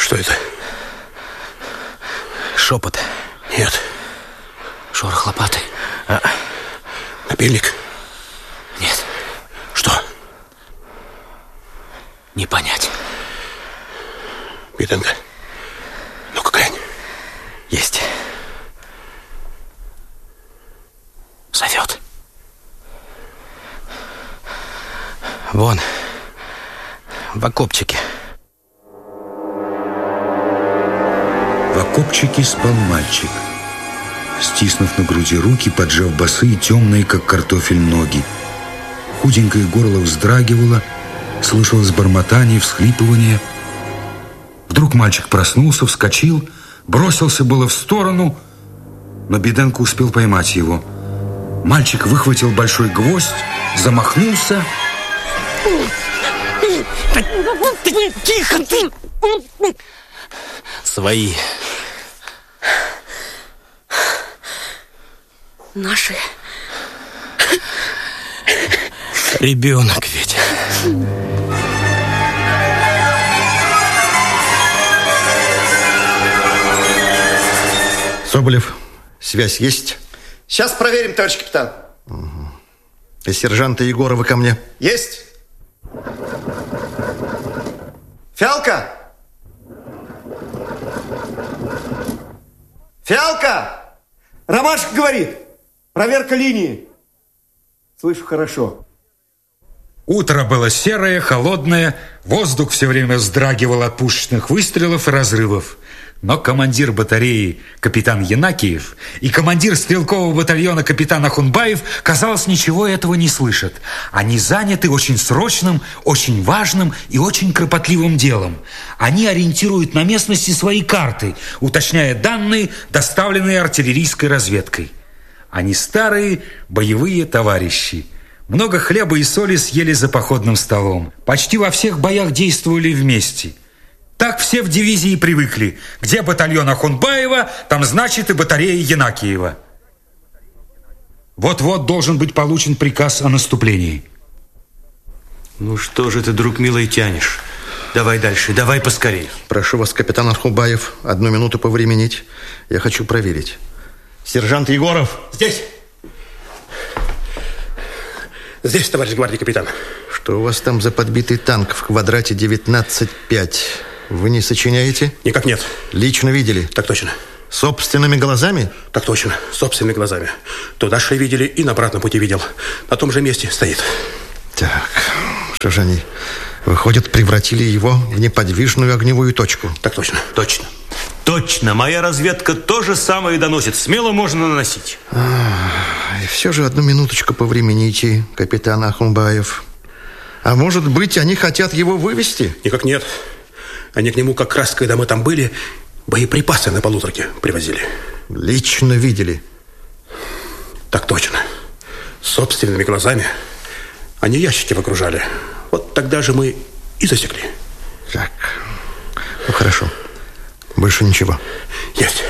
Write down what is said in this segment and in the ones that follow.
Что это? Шепот. Нет. Шорох лопаты. Напильник? Нет. Что? Не понять. Беденко, ну-ка глянь. Есть. Зовет. Вон. В окопчике. В окопчике спал мальчик, стиснув на груди руки, поджав босые, темные, как картофель, ноги. Худенькое горло вздрагивало, слышалось бормотание, всхлипывание. Вдруг мальчик проснулся, вскочил, бросился было в сторону, но Беденко успел поймать его. Мальчик выхватил большой гвоздь, замахнулся. Тихо ты! Свои. Наши. Ребенок ведь. Соболев, связь есть? Сейчас проверим, товарищ капитан. И сержанта Егорова ко мне. Есть. Фиалка! Фиалка! Ромашка говорит. Проверка линии. Слышу хорошо. Утро было серое, холодное, воздух все время вздрагивал от пушечных выстрелов и разрывов. Но командир батареи капитан Янакиев и командир стрелкового батальона капитан Ахунбаев, казалось, ничего этого не слышат. Они заняты очень срочным, очень важным и очень кропотливым делом. Они ориентируют на местности свои карты, уточняя данные, доставленные артиллерийской разведкой. Они старые боевые товарищи. Много хлеба и соли съели за походным столом. Почти во всех боях действовали вместе. Так все в дивизии привыкли. Где батальон Ахунбаева, там, значит, и батарея Янакиева. Вот-вот должен быть получен приказ о наступлении. Ну что же ты, друг милый, тянешь? Давай дальше, давай поскорей. Прошу вас, капитан Ахунбаев, 1 минуту повременить. Я хочу проверить. Сержант Егоров. Здесь. Здесь, товарищ гвардии капитан. Что у вас там за подбитый танк в квадрате 19,5? Вы не сочиняете? Никак нет. Лично видели? Так точно. Собственными глазами? Так точно, собственными глазами. Туда шли видели и на обратном пути видел. На том же месте стоит. Так, что же они, выходит, превратили его в неподвижную огневую точку? Так точно. Точно. Точно, моя разведка то же самое доносит. Смело можно наносить. И все же 1 минуточку повремените, капитан Ахунбаев. А может быть, они хотят его вывести? Никак нет. Они к нему как раз, когда мы там были, боеприпасы на полуторке привозили. Лично видели? Так точно. Собственными глазами. Они ящики выгружали. Вот тогда же мы и засекли. Так, ну хорошо. Больше ничего. Есть.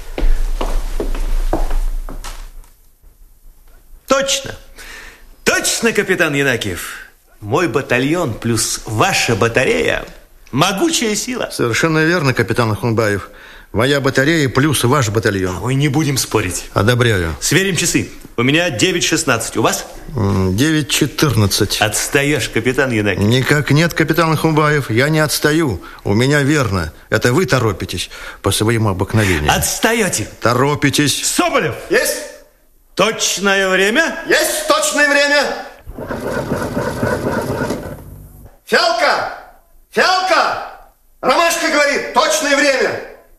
Точно. Точно, капитан Янакиев. Мой батальон плюс ваша батарея – могучая сила. Совершенно верно, капитан Ахунбаев. Моя батарея плюс ваш батальон. Ой, не будем спорить. Одобряю. Сверим часы. У меня 9:16. У вас? 9:14. Отстаешь, капитан Янакиев. Никак нет, капитан Ахунбаев. Я не отстаю. У меня верно. Это вы торопитесь по своему обыкновению. Отстаете. Торопитесь. Соболев. Есть. Точное время? Есть точное время. Фиалка! Фиалка! Ромашка говорит, точное время.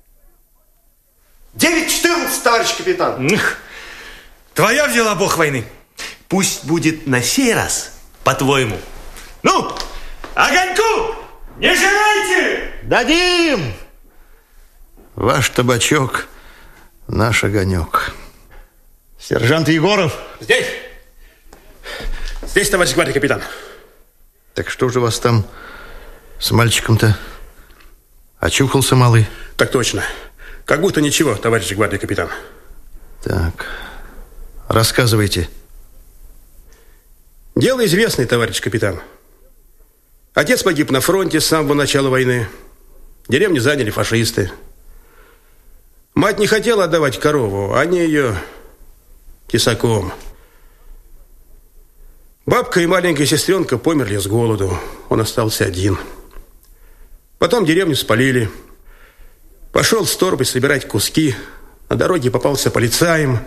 9:14, товарищ капитан. Твоя взяла бог войны. Пусть будет на сей раз по-твоему. Ну, огоньку не желаете? Дадим! Ваш табачок, наш огонек. Сержант Егоров. Здесь. Здесь, товарищ гвардии капитан. Так что же у вас там с мальчиком-то? Очухался малый? Так точно. Как будто ничего, товарищ гвардии капитан. Так, рассказывайте. Дело известное, товарищ капитан. Отец погиб на фронте с самого начала войны. Деревню заняли фашисты. Мать не хотела отдавать корову, они ее тесаком. Бабка и маленькая сестренка померли с голоду. Он остался один. Потом деревню спалили. Пошел с торбой собирать куски. На дороге попался полицаем.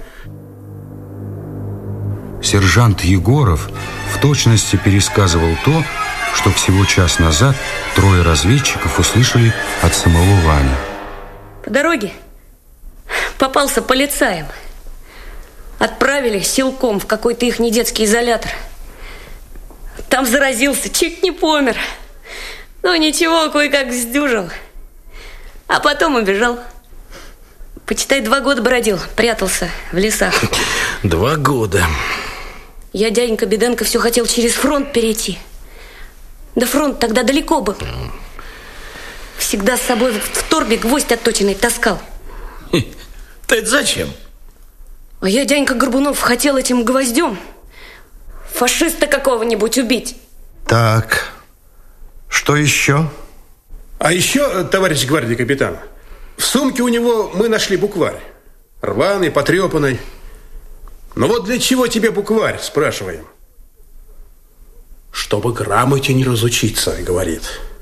Сержант Егоров в точности пересказывал то, что всего час назад 3 разведчиков услышали от самого Вани. По дороге попался полицаем. Отправили силком в какой-то их недетский изолятор. Там заразился, чуть не помер. Ну ничего, кое-как сдюжил. А потом убежал. Почитай, 2 года бродил, прятался в лесах. 2 года. Я, дяденька Беденко, все хотел через фронт перейти. Да фронт тогда далеко был. Всегда с собой в торбе гвоздь отточенный таскал. Ты это зачем? А я, дяденька Горбунов, хотел этим гвоздем фашиста какого-нибудь убить. Так, что еще? А еще, товарищ гвардии капитан, в сумке у него мы нашли букварь. Рваный, потрепанный. Но вот для чего тебе букварь, спрашиваем? Чтобы грамоте не разучиться, говорит.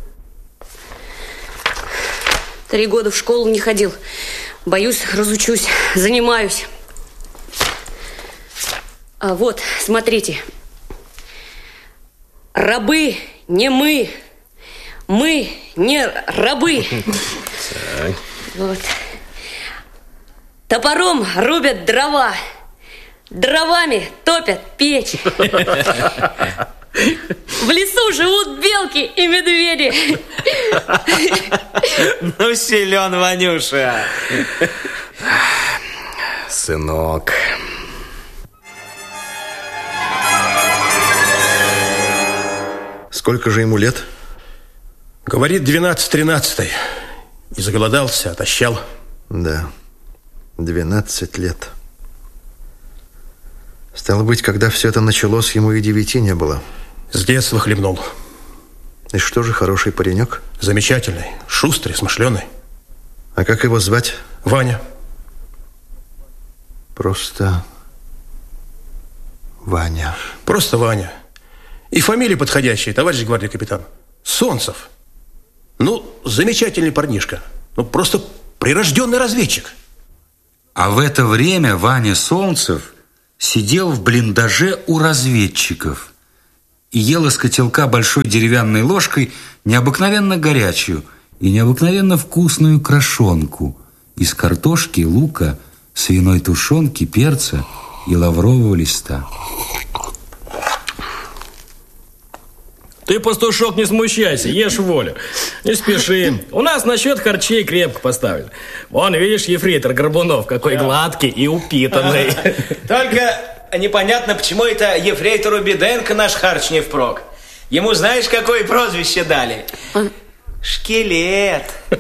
3 года в школу не ходил. Боюсь, разучусь, занимаюсь. А вот, смотрите. Рабы не мы. Мы не рабы. Вот. Топором рубят дрова. Дровами топят печь. В лесу живут белки и медведи. Ну, силен, Ванюша. Сынок. Сколько же ему лет? Говорит, 12-13. И заголодался, отощал. Да, 12 лет. Стало быть, когда все это началось, ему и 9 не было. С детства хлебнул. И что же, хороший паренек? Замечательный, шустрый, смышленый. А как его звать? Ваня. Просто Ваня. Просто Ваня. И фамилия подходящая, товарищ гвардии капитан. Солнцев. Ну, замечательный парнишка. Ну, просто прирожденный разведчик. А в это время Ваня Солнцев сидел в блиндаже у разведчиков и ел из котелка большой деревянной ложкой необыкновенно горячую и необыкновенно вкусную крошонку из картошки, лука, свиной тушенки, перца и лаврового листа. Ты, пастушок, не смущайся, ешь в волю. Не спеши. У нас насчет харчей крепко поставлен. Вон, видишь, ефрейтор Горбунов, какой гладкий и упитанный. Только непонятно, почему это ефрейтору Беденко наш харч не впрок. Ему знаешь, какое прозвище дали? Шкелет.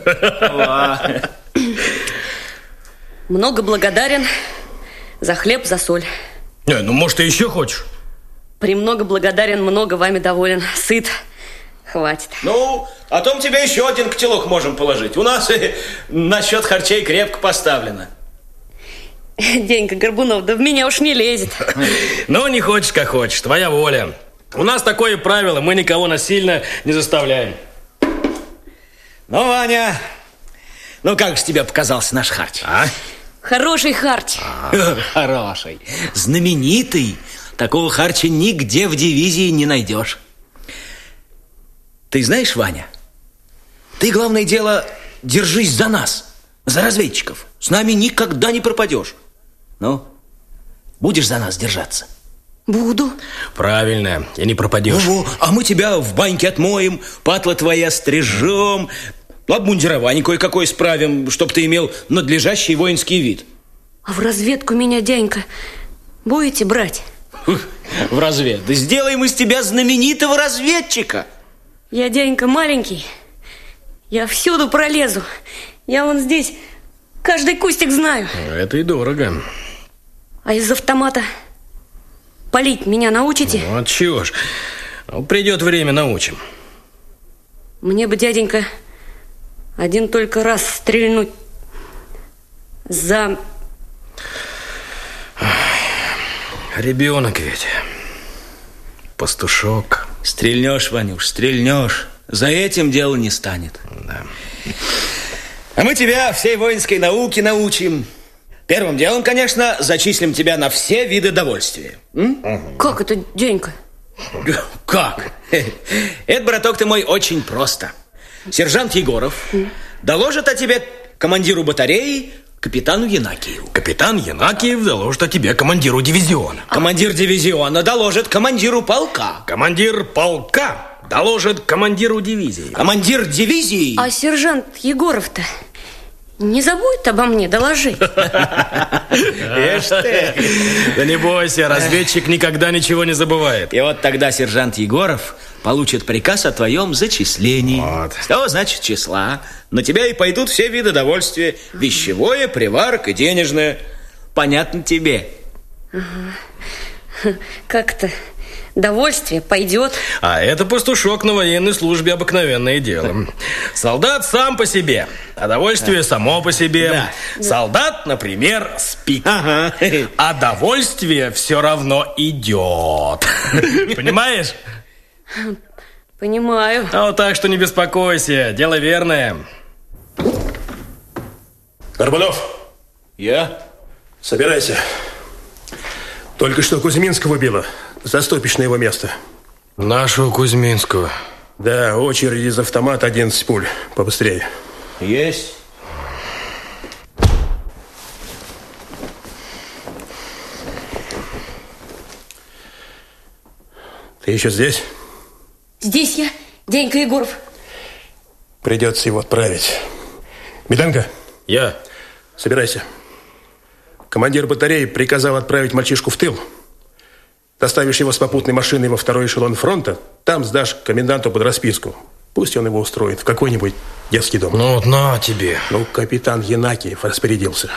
Много благодарен за хлеб, за соль. Ну, может, ты еще хочешь? Премного благодарен, много вами доволен. Сыт. Хватит. Ну, о том тебе еще один котелок можем положить. У нас насчет харчей крепко поставлено. Денька Горбунов, да в меня уж не лезет. Ну, не хочешь, как хочешь, твоя воля. У нас такое правило, мы никого насильно не заставляем. Ну, Ваня, ну как же тебе показался наш харч? Хороший харч. Хороший. Знаменитый. Такого харча нигде в дивизии не найдешь. Ты знаешь, Ваня, ты, главное дело, держись за нас, за разведчиков. С нами никогда не пропадешь. Ну, будешь за нас держаться? Буду. Правильно, и не пропадешь. А мы тебя в баньке отмоем, патлы твои острижем, обмундирование кое-какое справим, чтоб ты имел надлежащий воинский вид. А в разведку меня, дяденька, будете брать? В развед. Да сделаем из тебя знаменитого разведчика. Я, дяденька, маленький. Я всюду пролезу. Я вон здесь каждый кустик знаю. Это и дорого. А из автомата палить меня научите? Ну, от чего ж. Ну, придет время, научим. Мне бы, дяденька, Один только раз стрельнуть за... Ребенок ведь. Пастушок. Стрельнешь, Ванюш, стрельнешь. За этим дело не станет. Да. А мы тебя всей воинской науке научим. Первым делом, конечно, зачислим тебя на все виды довольствия. Как это, дяденька? Как? Это, браток ты мой, очень просто. Сержант Егоров доложит о тебе командиру батареи, капитану Янакиеву. Капитан Янакиев доложит о тебе командиру дивизиона. Командир дивизиона доложит командиру полка. Командир полка доложит командиру дивизии. Командир дивизии... А сержант Егоров-то не забудет обо мне доложить? Ишь ты. Да не бойся, разведчик никогда ничего не забывает. И вот тогда сержант Егоров получит приказ о твоем зачислении. Вот. С того, значит, числа на тебя и пойдут все виды довольствия. Вещевое, приварок и денежное. Понятно тебе? Как-то довольствие пойдет. А это пастушок на военной службе обыкновенное дело. Солдат сам по себе, а довольствие само по себе. Да. Солдат, например, спит. Ага. А довольствие все равно идет. Понимаешь? Понимаю. А вот так что не беспокойся, дело верное. Горбунов, Я? собирайся. Только что Кузьминского убило. Заступишь на его место. Нашу Кузьминскую. Да, очередь из автомата 11 пуль. Побыстрее. Есть. Ты еще здесь? Здесь я, дяденька Егоров. Придется его отправить. Меданка, Я. собирайся. Командир батареи приказал отправить мальчишку в тыл. Доставишь его с попутной машиной во второй эшелон фронта, там сдашь коменданту под расписку. Пусть он его устроит в какой-нибудь детский дом. Ну вот на тебе. Ну, капитан Янакиев распорядился.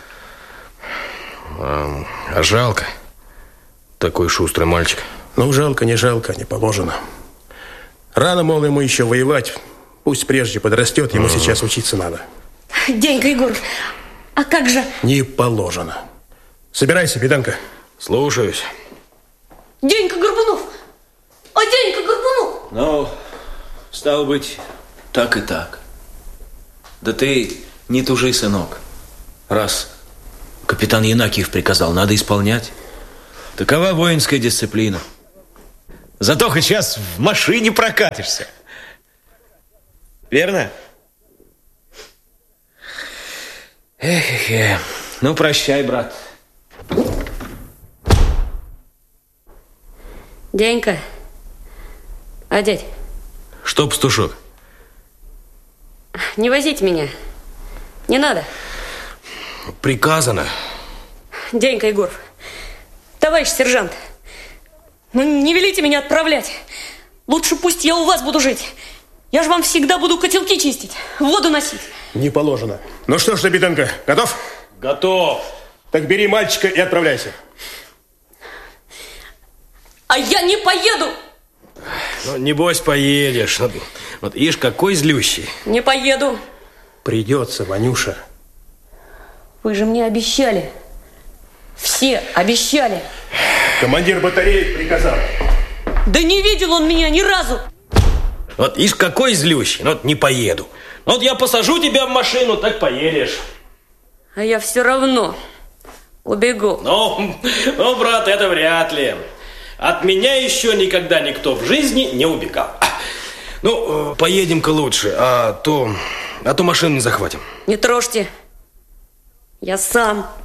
А жалко. Такой шустрый мальчик. Ну, жалко, не положено. Рано, мол, ему еще воевать. Пусть прежде подрастет, ему сейчас учиться надо. Дяденька Егоров, а как же... Не положено. Собирайся, Меданка. Слушаюсь. Дяденька Горбунов! А дяденька Горбунов! Ну, стало быть, так и так. Да ты не тужи, сынок. Раз капитан Янакиев приказал, надо исполнять. Такова воинская дисциплина. Зато хоть сейчас в машине прокатишься. Верно? Эх. Ну, прощай, брат. Дяденька, а дядь, Что, пастушок? не возите меня. Не надо. Приказано. Дяденька Егоров, товарищ сержант, ну не велите меня отправлять. Лучше пусть я у вас буду жить. Я же вам всегда буду котелки чистить, воду носить. Не положено. Ну что ж, Меданка, готов? Готов. Так бери мальчика и отправляйся. А я не поеду. Ну, небось, поедешь. Вот ишь, какой злющий. Не поеду. Придется, Ванюша. Вы же мне обещали. Все обещали. Командир батареи приказал. Да не видел он меня ни разу. Вот ишь, какой злющий. Ну, вот не поеду. Ну, вот я посажу тебя в машину, так поедешь. А я все равно убегу. Ну, брат, это вряд ли. От меня еще никогда никто в жизни не убегал. Ну, поедем-ка лучше, а то машину не захватим. Не трожьте. Я сам.